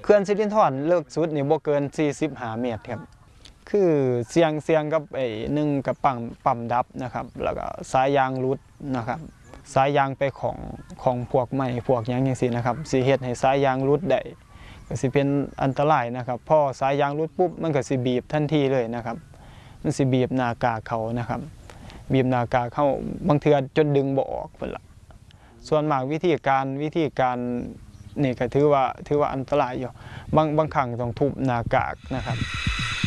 ขื่อนสิรินธรเลิกสุดนี่บ่เกิน45 เมตรครับคือเสียงกับ1กับปั๊มดับนะครับแล้วก็สายยางรุดนะครับสายยางไปของพวกไม้พวกหยังจังซี่นะครับสิเฮ็ดให้สายยางรุดได้ก็สิเป็นอันตรายนะครับพอสายยางรุดปุ๊บมันก็สิบีบทันทีเลยนะครับมันสิบีบหน้ากากเขานะครับบีบหน้ากากเขาบางเทื่อจนดึงบ่ออกพุ่นล่ะส่วนมากวิธีการนี่ก็ถือว่าอันตรายอยู่บางครั้งต้องทุบหน้ากากนะครับ